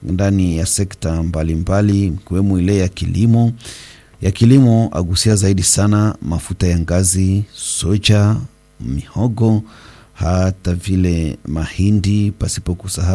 ndani ya sekta mbalimbali mkiwemo ile ya kilimo. Ya kilimo agusia zaidi sana mafuta ya ngazi, soja, mihogo, hata vile mahindi, pasipo kusahau